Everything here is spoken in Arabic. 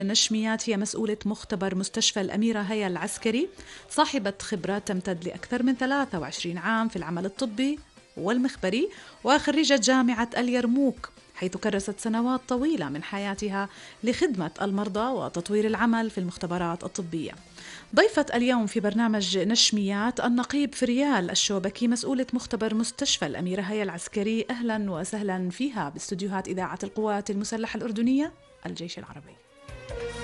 نشميات هي مسؤولة مختبر مستشفى الأميرة هيا العسكري، صاحبة خبرات تمتد لأكثر من 23 عام في العمل الطبي والمخبري، وخريجة جامعة اليرموك، حيث كرست سنوات طويلة من حياتها لخدمة المرضى وتطوير العمل في المختبرات الطبية. ضيفة اليوم في برنامج نشميات النقيب فريال الشوبكي، مسؤولة مختبر مستشفى الأميرة هيا العسكري. أهلا وسهلا فيها باستديوهات إذاعة القوات المسلحة الأردنية الجيش العربي.